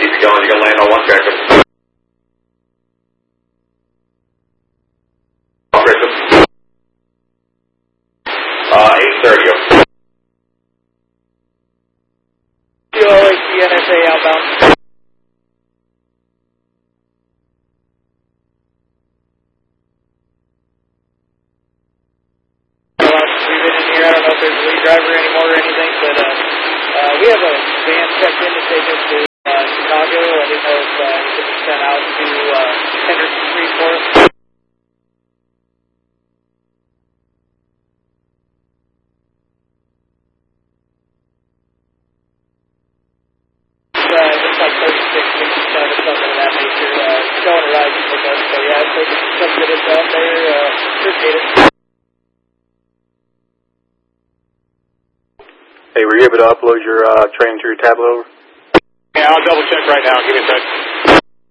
Keep going, you're going to land on one tractor. Operation. 830. NSA outbound. We've been in here, I don't know if there's a lead driver anymore or anything, but we have a van checked in to take us to Chicago. I didn't know if it could be sent out to Henderson Street for us. Looks like 36, 67, something of that nature. Showing a ride to pick us, so yeah, if they can come get us out there, appreciate it. Hey, were you able to upload your training to your tablet over? Yeah, I'll double check right now. Give me a sec.